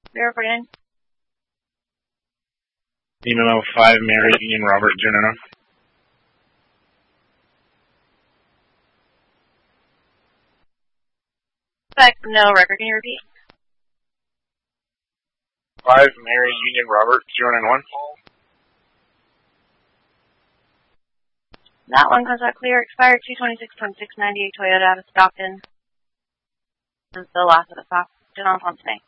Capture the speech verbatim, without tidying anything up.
zero forty-nine. Email five, Mary, Union, Robert, zero nine one. Five, no record. Can you repeat? five, Mary, Union, Robert, zero nine one. That one comes out clear. Expired two twenty-six twenty-six ninety-eight Toyota out of Stockton. This is the last of the stock. Did on Ponce Bay.